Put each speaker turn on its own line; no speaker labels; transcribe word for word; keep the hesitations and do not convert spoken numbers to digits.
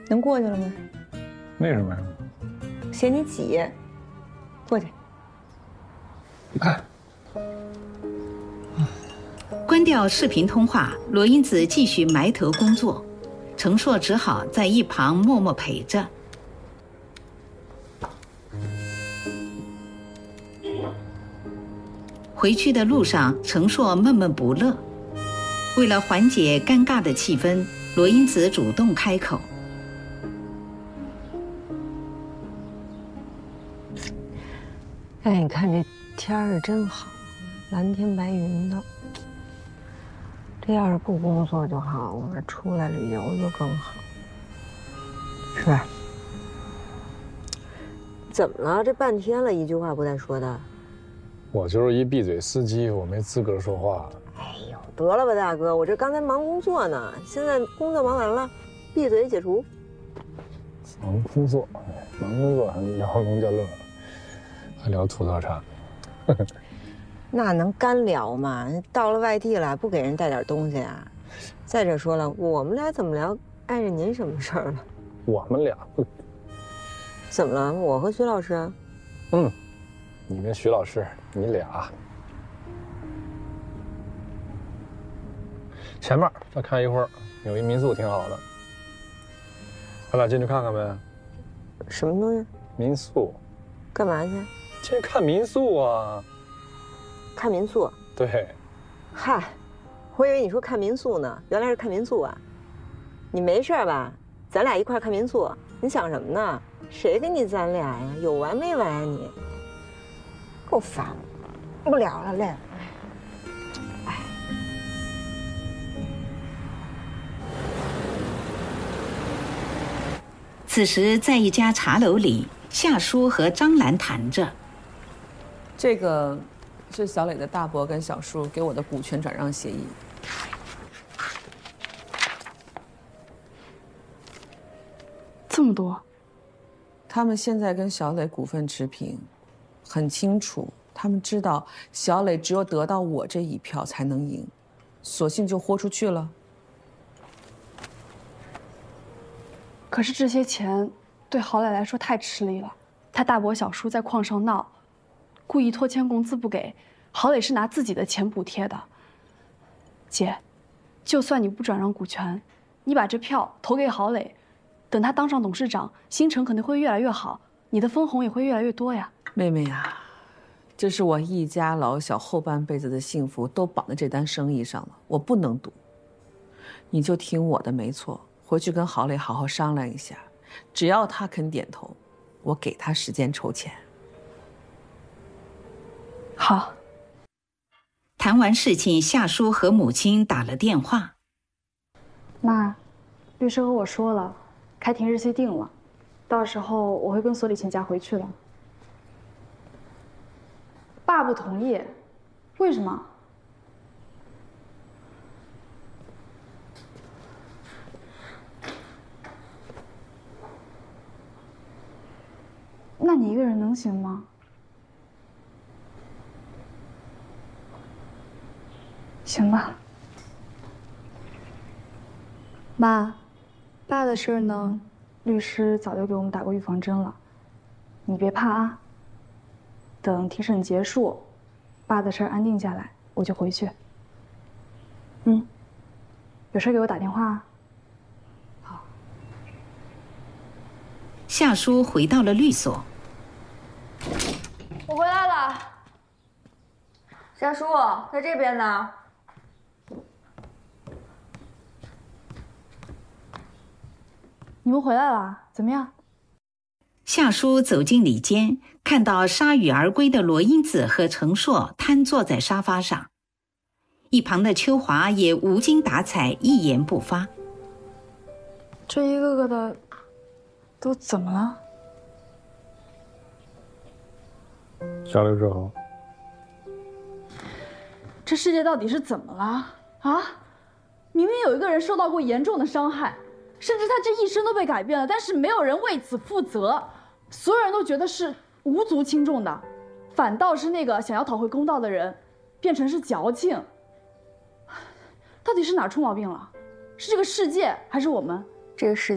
能过去了吗？
为什么呀？
嫌你挤。过去。
你看。
关掉视频通话，罗英子继续埋头工作，程硕只好在一旁默默陪着。回去的路上，程硕闷闷不乐。为了缓解尴尬的气氛，罗英子主动开口：“
哎，你看这天儿真好，蓝天白云的。这要是不工作就好，我说出来旅游就更好，是吧？怎么了？这半天了，一句话不带说的。
我就是一闭嘴司机，我没资格说话。
哎呦，得了吧，大哥，我这刚才忙工作呢，现在工作忙完了，闭嘴解除。
忙工作，忙工作还聊农家乐，还聊土特产。
那能干聊吗？到了外地了，不给人带点东西啊？再者说了，我们俩怎么聊碍着您什么事儿了？
我们俩不？
怎么了？我和徐老师啊？
嗯，你跟徐老师，你俩。前面再看一会儿，有一民宿挺好的，咱俩进去看看呗。
什么东西？
民宿。
干嘛去？
进去看民宿啊。
看民宿？
对。
嗨，我以为你说看民宿呢，原来是看民宿啊。你没事吧？咱俩一块看民宿，你想什么呢？谁跟你咱俩呀？有完没完啊你？够烦，不聊了，累了。哎。
此时，在一家茶楼里，夏叔和张兰谈着。
这个是小磊的大伯跟小叔给我的股权转让协议。
这么多？
他们现在跟小磊股份持平，很清楚，他们知道小磊只有得到我这一票才能赢，索性就豁出去了。
可是这些钱对郝磊来说太吃力了，他大伯小叔在矿上闹，故意拖欠工资不给，郝磊是拿自己的钱补贴的。姐，就算你不转让股权，你把这票投给郝磊，等他当上董事长，新城肯定会越来越好，你的分红也会越来越多呀。
妹妹呀，这是我一家老小后半辈子的幸福都绑在这单生意上了，我不能赌。你就听我的，没错。回去跟郝磊好好商量一下，只要他肯点头，我给他时间筹钱。
好。
谈完事情，夏叔和母亲打了电话。
妈，律师和我说了，开庭日期定了，到时候我会跟所里钱夹回去的。爸不同意，为什么？那你一个人能行吗？行吧。妈，爸的事儿呢，律师早就给我们打过预防针了，你别怕啊。等庭审结束，爸的事儿安定下来，我就回去。嗯，有事给我打电话啊。好。
夏叔回到了律所。
我回来了，夏叔在这边呢。
你们回来了，怎么样？
夏叔走进里间，看到铩羽而归的罗英子和程硕瘫坐在沙发上，一旁的秋华也无精打采，一言不发。
这一个个的都怎么了？
下来之后，
这世界到底是怎么了啊？明明有一个人受到过严重的伤害，甚至他这一生都被改变了，但是没有人为此负责，所有人都觉得是无足轻重的，反倒是那个想要讨回公道的人，变成是矫情。到底是哪出毛病了？是这个世界还是我们？
这个世界。